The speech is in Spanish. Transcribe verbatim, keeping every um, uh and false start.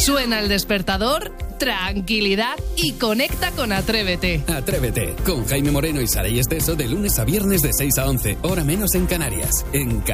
Suena el despertador, tranquilidad y conecta con Atrévete. Atrévete, con Jaime Moreno y Saray Esteso de lunes a viernes de seis a once, hora menos en Canarias. En